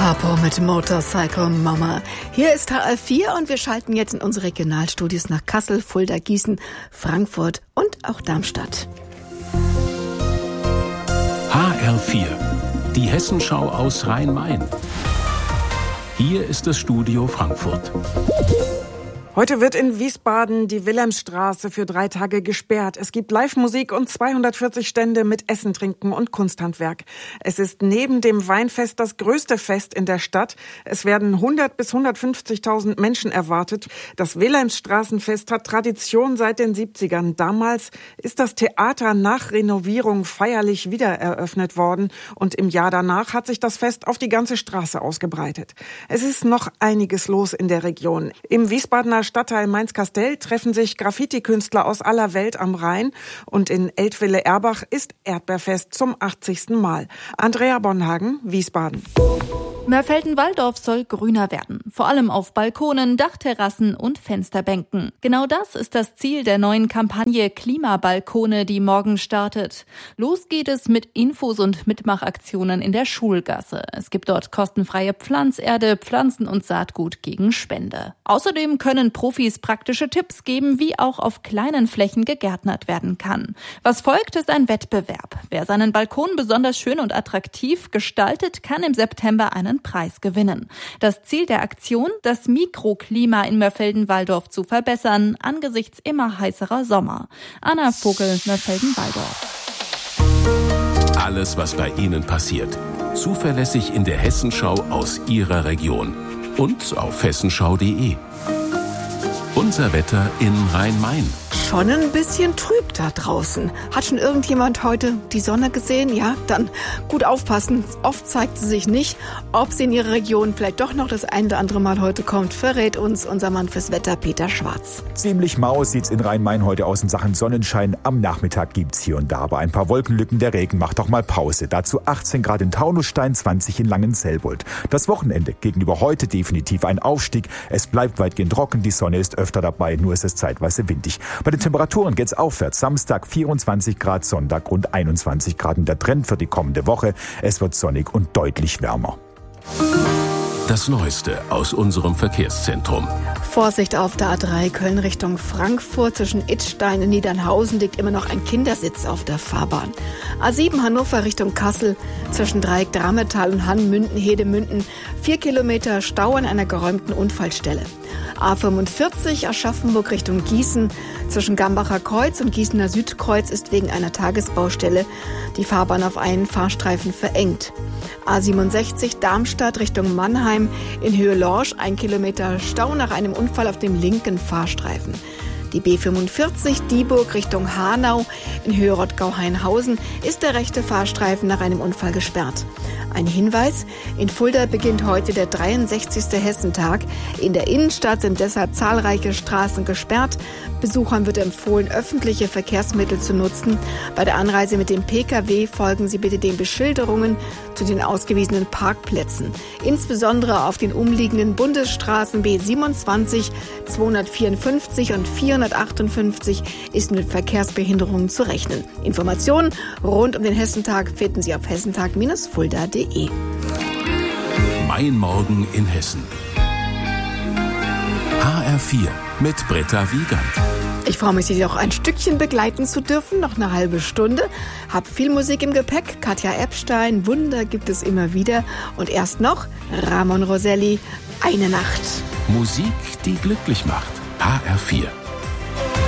Harpo mit Motorcycle Mama. Hier ist HR4 und wir schalten jetzt in unsere Regionalstudios nach Kassel, Fulda, Gießen, Frankfurt und auch Darmstadt. HR4, die Hessenschau aus Rhein-Main. Hier ist das Studio Frankfurt. Heute wird in Wiesbaden die Wilhelmstraße für 3 Tage gesperrt. Es gibt Live-Musik und 240 Stände mit Essen, Trinken und Kunsthandwerk. Es ist neben dem Weinfest das größte Fest in der Stadt. Es werden 100 bis 150.000 Menschen erwartet. Das Wilhelmstraßenfest hat Tradition seit den 70ern. Damals ist das Theater nach Renovierung feierlich wieder eröffnet worden. Und im Jahr danach hat sich das Fest auf die ganze Straße ausgebreitet. Es ist noch einiges los in der Region. Im Wiesbadener Stadtteil Mainz-Kastell treffen sich Graffiti-Künstler aus aller Welt am Rhein und in Eltville-Erbach ist Erdbeerfest zum 80. Mal. Andrea Bonhagen, Wiesbaden. Mörfelden-Walldorf soll grüner werden, vor allem auf Balkonen, Dachterrassen und Fensterbänken. Genau das ist das Ziel der neuen Kampagne Klimabalkone, die morgen startet. Los geht es mit Infos und Mitmachaktionen in der Schulgasse. Es gibt dort kostenfreie Pflanzerde, Pflanzen und Saatgut gegen Spende. Außerdem können Profis praktische Tipps geben, wie auch auf kleinen Flächen gegärtnert werden kann. Was folgt, ist ein Wettbewerb. Wer seinen Balkon besonders schön und attraktiv gestaltet, kann im September einen Preis gewinnen. Das Ziel der Aktion, das Mikroklima in Mörfelden-Walldorf zu verbessern, angesichts immer heißerer Sommer. Anna Vogel, Mörfelden-Walldorf. Alles, was bei Ihnen passiert. Zuverlässig in der Hessenschau aus Ihrer Region. Und auf hessenschau.de. Unser Wetter in Rhein-Main. Schon ein bisschen trüb da draußen. Hat schon irgendjemand heute die Sonne gesehen? Ja, dann gut aufpassen. Oft zeigt sie sich nicht. Ob sie in ihrer Region vielleicht doch noch das ein oder andere Mal heute kommt, verrät uns unser Mann fürs Wetter, Peter Schwarz. Ziemlich mau sieht's in Rhein-Main heute aus in Sachen Sonnenschein. Am Nachmittag gibt's hier und da aber ein paar Wolkenlücken. Der Regen macht doch mal Pause. Dazu 18 Grad in Taunusstein, 20 in Langenselbold. Das Wochenende gegenüber heute definitiv ein Aufstieg. Es bleibt weitgehend trocken, die Sonne ist öfter dabei, nur ist es zeitweise windig. Bei den Temperaturen geht's aufwärts. Samstag 24 Grad, Sonntag rund 21 Grad. Und der Trend für die kommende Woche, es wird sonnig und deutlich wärmer. Das Neueste aus unserem Verkehrszentrum. Vorsicht auf der A3 Köln Richtung Frankfurt. Zwischen Idstein und Niedernhausen liegt immer noch ein Kindersitz auf der Fahrbahn. A7 Hannover Richtung Kassel. Zwischen Dreieck Drametal und Hannmünden, Hedemünden 4 Kilometer Stau an einer geräumten Unfallstelle. A45 Aschaffenburg Richtung Gießen. Zwischen Gambacher Kreuz und Gießener Südkreuz ist wegen einer Tagesbaustelle die Fahrbahn auf einen Fahrstreifen verengt. A67 Darmstadt Richtung Mannheim in Höhe Lorsch 1 Kilometer Stau nach einem Unfall auf dem linken Fahrstreifen. Die B45 Dieburg Richtung Hanau in Höhe Rottgau-Hainhausen ist der rechte Fahrstreifen nach einem Unfall gesperrt. Ein Hinweis, in Fulda beginnt heute der 63. Hessentag. In der Innenstadt sind deshalb zahlreiche Straßen gesperrt. Besuchern wird empfohlen, öffentliche Verkehrsmittel zu nutzen. Bei der Anreise mit dem Pkw folgen Sie bitte den Beschilderungen zu den ausgewiesenen Parkplätzen. Insbesondere auf den umliegenden Bundesstraßen B27, 254 und 458 ist mit Verkehrsbehinderungen zu rechnen. Informationen rund um den Hessentag finden Sie auf hessentag-fulda.de. Mein Morgen in Hessen. HR4 mit Britta Wiegand. Ich freue mich, Sie auch ein Stückchen begleiten zu dürfen, noch eine halbe Stunde. Hab viel Musik im Gepäck, Katja Epstein, Wunder gibt es immer wieder. Und erst noch Ramon Roselli, Eine Nacht. Musik, die glücklich macht. HR4.